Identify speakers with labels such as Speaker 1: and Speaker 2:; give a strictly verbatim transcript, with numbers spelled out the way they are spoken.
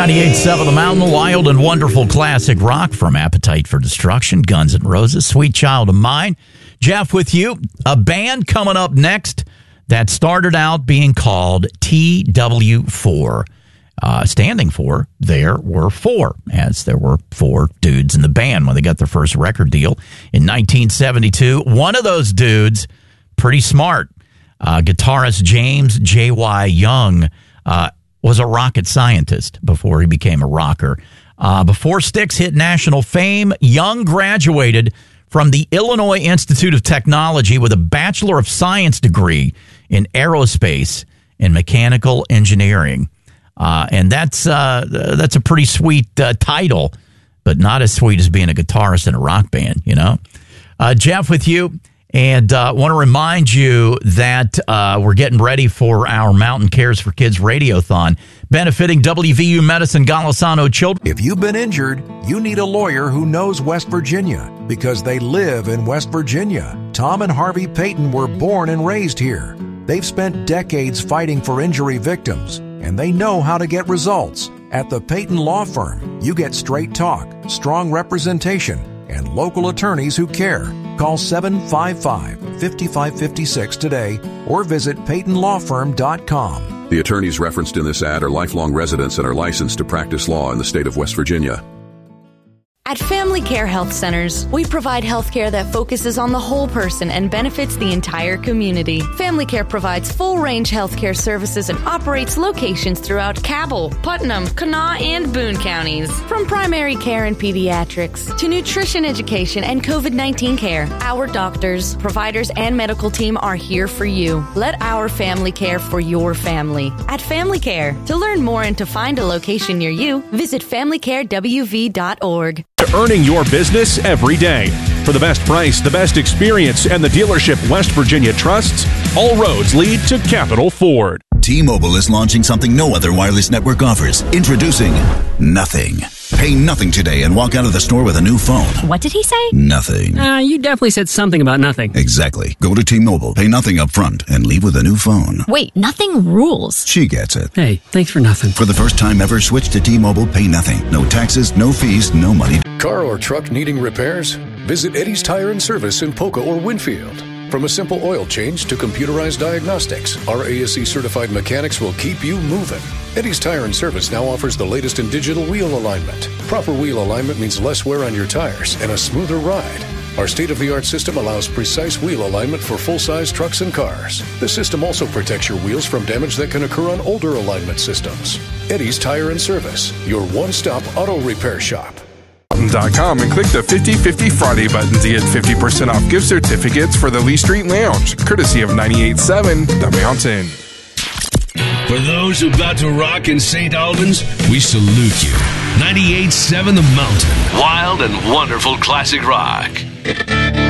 Speaker 1: ninety-eight point seven The Mountain, wild and wonderful classic rock from Appetite for Destruction, Guns N' Roses, Sweet Child of Mine. Jeff with you. A band coming up next that started out being called T W four. Uh, standing for There Were Four, as there were four dudes in the band when they got their first record deal in nineteen seventy-two. One of those dudes, pretty smart, uh, guitarist James J Y. Young, uh, was a rocket scientist before he became a rocker. Uh, before Styx hit national fame, Young graduated from the Illinois Institute of Technology with a Bachelor of Science degree in aerospace and mechanical engineering. Uh, and that's uh, that's a pretty sweet uh, title, but not as sweet as being a guitarist in a rock band, you know. Uh, Jeff with you, and uh, want to remind you that uh, we're getting ready for our Mountain Cares for Kids Radiothon, benefiting W V U Medicine Golisano children.
Speaker 2: If you've been injured, you need a lawyer who knows West Virginia, because they live in West Virginia. Tom and Harvey Payton were born and raised here. They've spent decades fighting for injury victims, and they know how to get results. At the Payton Law Firm, you get straight talk, strong representation, and local attorneys who care. Call seven five five, five five five six today or visit payton law firm dot com.
Speaker 3: The attorneys referenced in this ad are lifelong residents and are licensed to practice law in the state of West Virginia.
Speaker 4: At Family Care Health Centers, we provide health care that focuses on the whole person and benefits the entire community. Family Care provides full-range health care services and operates locations throughout Cabell, Putnam, Kanawha, and Boone counties. From primary care and pediatrics to nutrition education and COVID nineteen care, our doctors, providers, and medical team are here for you. Let our family care for your family. At Family Care, to learn more and to find a location near you, visit family care w v dot org.
Speaker 5: Earning your business every day. For the best price, the best experience, and the dealership West Virginia trusts, all roads lead to Capital Ford.
Speaker 6: T-Mobile is launching something no other wireless network offers. Introducing Nothing. Pay nothing today and walk out of the store with a new phone.
Speaker 7: What did he say?
Speaker 6: Nothing.
Speaker 8: Uh, you definitely said something about nothing.
Speaker 6: Exactly. Go to T-Mobile, pay nothing up front, and leave with a new phone.
Speaker 7: Wait, nothing rules.
Speaker 6: She gets it.
Speaker 8: Hey, thanks for nothing.
Speaker 6: For the first time ever, switch to T-Mobile, pay nothing. No taxes, no fees, no money.
Speaker 9: Car or truck needing repairs? Visit Eddie's Tire and Service in Poca or Winfield. From a simple oil change to computerized diagnostics, our A S E-certified mechanics will keep you moving. Eddie's Tire and Service now offers the latest in digital wheel alignment. Proper wheel alignment means less wear on your tires and a smoother ride. Our state-of-the-art system allows precise wheel alignment for full-size trucks and cars. The system also protects your wheels from damage that can occur on older alignment systems. Eddie's Tire and Service, your one-stop auto repair shop.
Speaker 10: Dot com and click the fifty fifty Friday button to get fifty percent off gift certificates for the Lee Street Lounge, courtesy of ninety-eight point seven The Mountain.
Speaker 11: For those about to rock in Saint Albans, we salute you. ninety-eight point seven The Mountain. Wild and wonderful classic rock.